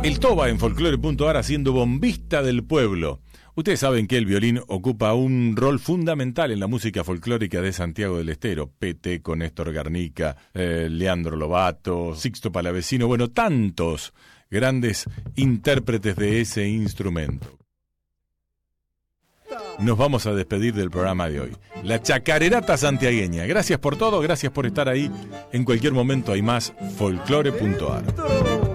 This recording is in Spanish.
El Toba en folclore.ar haciendo bombista del pueblo. Ustedes saben que el violín ocupa un rol fundamental en la música folclórica de Santiago del Estero. Peteco, Néstor Garnica, Leandro Lobato, Sixto Palavecino, bueno, tantos grandes intérpretes de ese instrumento. Nos vamos a despedir del programa de hoy. La chacarerata santiagueña. Gracias por todo, gracias por estar ahí. En cualquier momento hay más folclore.ar.